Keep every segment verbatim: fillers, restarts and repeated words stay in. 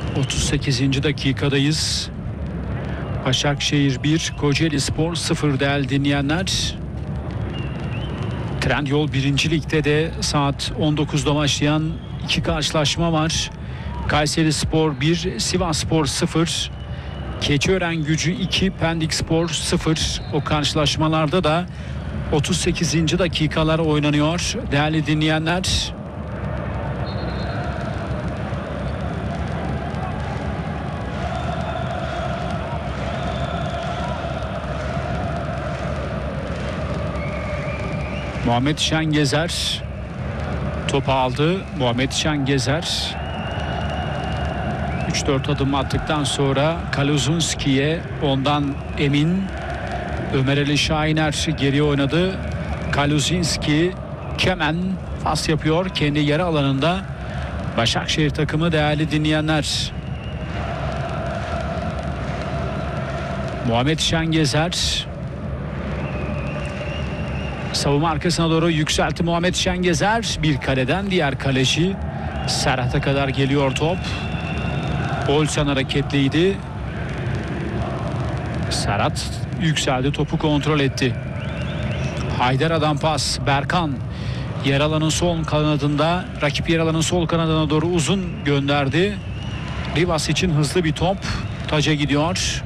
otuz sekizinci dakikadayız. Başakşehir bir, Kocaelispor sıfır değerli dinleyenler. Trendyol birinci Lig'de de saat on dokuzda başlayan iki karşılaşma var. Kayserispor bir, Sivasspor sıfır. Keçiören-Gücü iki, Pendikspor sıfır. O karşılaşmalarda da otuz sekizinci dakikalar oynanıyor değerli dinleyenler. Muhammed Şengezer topu aldı. Muhammed Şengezer üç dört adım attıktan sonra Kaluzunski'ye, ondan Emin, Ömer Ali Şahiner geriye oynadı. Kaluzinski, Kemen pas yapıyor kendi yarı alanında. Başakşehir takımı değerli dinleyenler. Muhammed Şengezer savunma arkasına doğru yükseltti. Muhammed Şengezer bir kaleden diğer kaleci Serhat'a kadar geliyor top. Olsen hareketliydi. Serhat yükseldi, topu kontrol etti. Haydara'dan pas. Berkan yer alanın sol kanadında, rakip yer alanın sol kanadına doğru uzun gönderdi. Rivas için hızlı bir top. Taca gidiyor.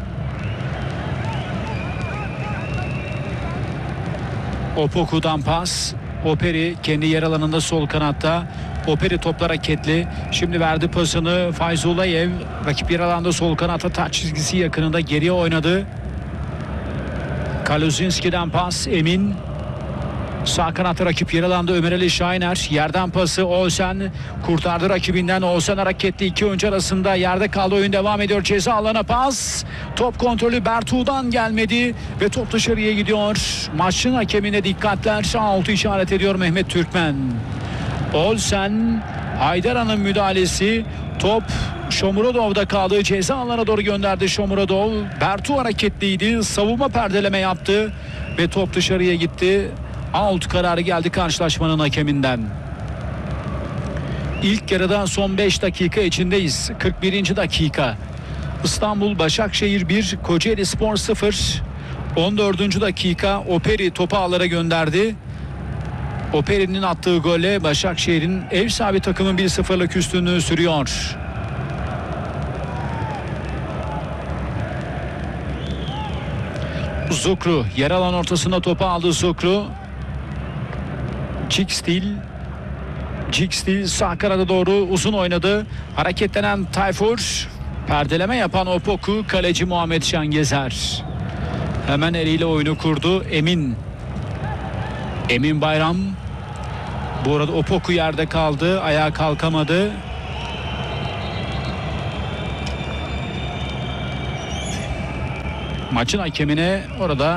Opoku'dan pas. Operi kendi yer alanında sol kanatta. Operi toplar hareketli. Şimdi verdi pasını Fayzullayev. Rakip yer alanda sol kanatta, taç çizgisi yakınında geriye oynadı. Kaluzinski'den pas. Emin. Sağ kanatta rakip yer alanda Ömer Ali Şahiner. Yerden pası Olsen kurtardı rakibinden. Olsen hareketli, iki oyuncu arasında yerde kaldı, oyun devam ediyor. Ceza alana pas. Top kontrolü Bertuğ'dan gelmedi ve top dışarıya gidiyor. Maçın hakemine dikkatler. Altı işaret ediyor Mehmet Türkmen. Olsen, Haydara'nın müdahalesi. Top Shomurodov'da kaldı. Ceza alana doğru gönderdi Shomurodov. Bertu hareketliydi. Savunma perdeleme yaptı ve top dışarıya gitti. Out kararı geldi karşılaşmanın hakeminden. İlk yarıda son beş dakika içindeyiz. kırk birinci dakika. İstanbul Başakşehir bir, Kocaelispor sıfır. on dördüncü dakika Operi topu ağlara gönderdi. Operi'nin attığı golle Başakşehir'in ev sahibi takımın bir sıfırlık üstünlüğü sürüyor. Zukru yer alan ortasında topu aldı. Zukru. Cikstil. Cikstil sağ kanada doğru uzun oynadı. Hareketlenen Tayfur. Perdeleme yapan Opoku, kaleci Muhammed Şengezer. Hemen eliyle oyunu kurdu. Emin. Emin Bayram. Bu arada Opoku yerde kaldı. Ayağa kalkamadı. Maçın hakemine orada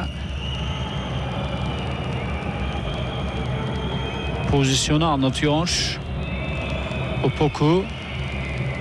pozisyonu anlatıyor. Opoku